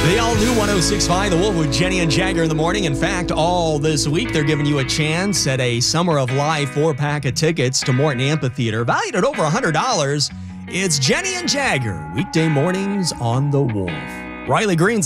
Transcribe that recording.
The all-new 106.5 The Wolf with Jenny and Jagger in the morning. In fact, all this week, they're giving you a chance at a Summer of Life 4-pack of tickets to Morton Amphitheater, valued at over $100. It's Jenny and Jagger, weekday mornings on The Wolf. Riley Green's